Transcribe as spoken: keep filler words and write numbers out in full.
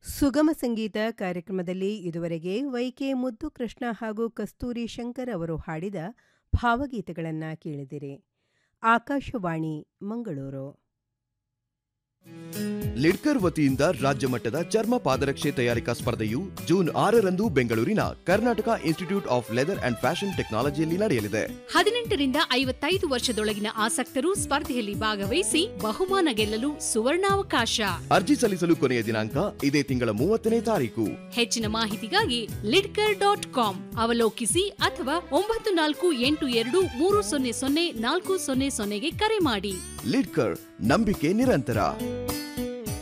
ಸುಗಮ ಸಂಗೀತ ಕಾರ್ಯಕ್ರಮದಲ್ಲಿ ಇದುವರೆಗೆ ವೈಕೆ ಮುದ್ದು ಕೃಷ್ಣ ಹಾಗೂ ಕಸ್ತೂರಿ ಶಂಕರ್ ಅವರು ಹಾಡಿದ ಭಾವಗೀತೆಗಳನ್ನು ಕೇಳಿದಿರಿ. ಆಕಾಶವಾಣಿ ಮಂಗಳೂರು. ಲಿಡ್ಕರ್ ವತಿಯಿಂದ ರಾಜ್ಯ ಮಟ್ಟದ ಚರ್ಮ ಪಾದರಕ್ಷೆ ತಯಾರಿಕಾ ಸ್ಪರ್ಧೆಯು ಜೂನ್ ಆರರಂದು ಬೆಂಗಳೂರಿನ Karnataka institute of leather and fashion ಟೆಕ್ನಾಲಜಿಯಲ್ಲಿ ನಡೆಯಲಿದೆ. ಹದಿನೆಂಟರಿಂದ ಐವತ್ತೈದು ವರ್ಷದೊಳಗಿನ ಆಸಕ್ತರು ಸ್ಪರ್ಧೆಯಲ್ಲಿ ಭಾಗವಹಿಸಿ ಬಹುಮಾನ ಗೆಲ್ಲಲು ಸುವರ್ಣಾವಕಾಶ. ಅರ್ಜಿ ಸಲ್ಲಿಸಲು ಕೊನೆಯ ದಿನಾಂಕ ಇದೇ ತಿಂಗಳ ಮೂವತ್ತನೇ ತಾರೀಕು. ಹೆಚ್ಚಿನ ಮಾಹಿತಿಗಾಗಿ ಲಿಡ್ಕರ್ ಡಾಟ್ ಕಾಮ್ ಅವಲೋಕಿಸಿ ಅಥವಾ ಒಂಬತ್ತು ನಾಲ್ಕು ಎಂಟು ಎರಡು ಮೂರು ಸೊನ್ನೆ ಸೊನ್ನೆ ನಾಲ್ಕು ಸೊನ್ನೆ ಸೊನ್ನೆಗೆ ಕರೆ ಮಾಡಿ. ಲಿಡ್ಕರ್, ನಂಬಿಕೆ ನಿರಂತರ.